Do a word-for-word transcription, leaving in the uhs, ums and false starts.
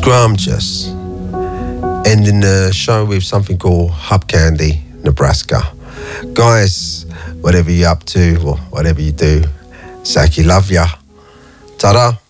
Scrumptious. Ending the show with something called Hub Candy, Nebraska. Guys, whatever you're up to or whatever you do, Saki love ya. Ta-da.